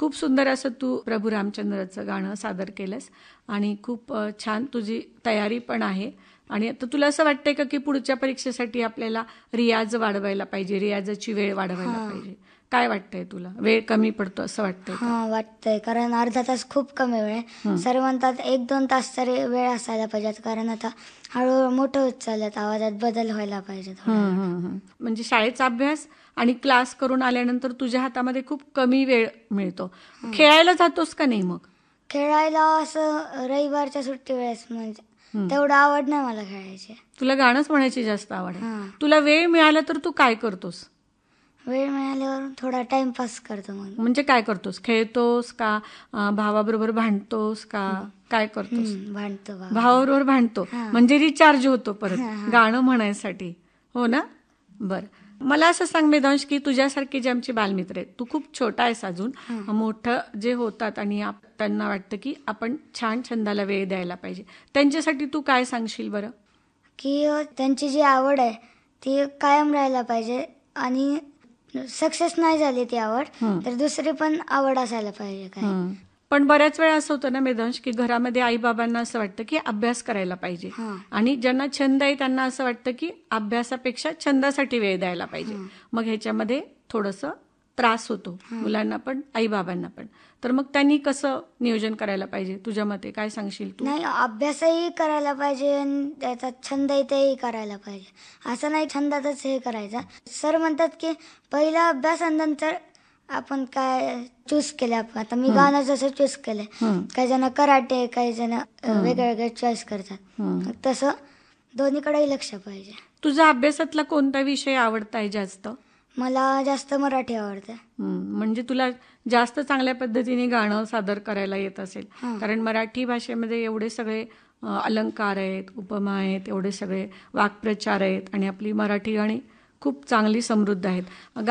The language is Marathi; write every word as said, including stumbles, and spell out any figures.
खूप सुंदर असं तू प्रभू रामचंद्राचं गाणं सादर केलंस आणि खूप अ, छान तुझी तयारी पण आहे. आणि आता तुला असं वाटतंय का की पुढच्या परीक्षेसाठी आपल्याला रियाज वाढवायला पाहिजे, रियाजाची वेळ वाढवायला हां. पाहिजे? काय वाटतंय तुला? वेळ कमी पडतो असं वाटतंय का? हां, वाटतंय. कारण अर्धा तास खूप कमी वेळ आहे. सर म्हणतात एक दोन तास तरी वेळ असायला पाहिजेत. कारण आता हळूहळू मोठं होत चालल्यात, आवाजात बदल व्हायला पाहिजे थोडा. हं, हं, हं. म्हणजे शाळेचा अभ्यास आणि क्लास करून आल्यानंतर तुझ्या हातामध्ये खूप कमी वेळ मिळतो. खेळायला जातोस का नाही मग? खेळायला असं रविवारच्या सुट्टी वेळेस म्हणजे तेवढं आवड नाही मला खेळायची. तुला गाणंच म्हणायची जास्त आवड आहे. हां. तुला वेळ मिळाला तर तू काय करतोस? वेळ मिळाल्यावर थोडा टाइमपास करतो मग. म्हणजे काय करतोस? खेळतोस का अं, भावाबरोबर भांडतोस का काय करतोस? हं, भांडतो बा. भावाबरोबर भांडतो हां. म्हणजे रिचार्ज होतो परत हां, हां. गाणं म्हणायसाठी, हो ना? बरं, मला असं सांग मेधांश की तुझ्यासारखे जे आमचे बालमित्र आहेत, तू खूप छोटा आहेस अजून, मोठं जे होतात आणि आप- त्यांना वाटतं की आपण छान छंदाला वेळ द्यायला पाहिजे, त्यांच्यासाठी तू काय सांगशील बरं? की अ, त्यांची जी आवड आहे ती कायम राहायला पाहिजे आणि सक्सेस नाही झाली ती आवड तर दुसरी पण आवड असायला पाहिजे काय. हं. पण बऱ्याच वेळा असं होतं ना मेधांश की घरामध्ये आई बाबांना असं वाटतं की अभ्यास करायला पाहिजे हां. आणि ज्यांना छंद आहे त्यांना असं वाटतं की अभ्यासापेक्षा छंदासाठी वेळ द्यायला पाहिजे. मग ह्याच्यामध्ये थोडंसं त्रास होतो मुलांना पण आई बाबांना पण. तर मग त्यांनी कसं नियोजन करायला पाहिजे तुझ्या मते, काय सांगशील तू? नाही, अभ्यासही करायला पाहिजे आणि त्याचा छंद आहे तेही करायला पाहिजे. असं नाही छंदातच हे करायचं. सर म्हणतात की पहिला अभ्यास आणि नंतर आपण काय चूज केलं. आपण आता मी गाणं जसं चूज केलंय, काही जण कराटे, काही जण वेगळे वेगळे चॉईस करतात. मग तसं दोन्हीकडेही लक्ष पाहिजे. तुझा अभ्यासातला कोणता विषय आवडताय जास्त? मला जास्त मराठी आवडते. हं, म्हणजे तुला जास्त चांगल्या पद्धतीने गाणं सादर करायला येत असेल, कारण मराठी भाषेमध्ये एवढे सगळे अ, अलंकार आहेत, उपमा आहेत, एवढे सगळे वाक्प्रचार आहेत आणि आपली मराठी गाणी खूप चांगली समृद्ध आहेत.